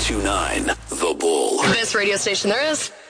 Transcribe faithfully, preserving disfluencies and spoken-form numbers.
two nine, The Bull. Best radio station there is.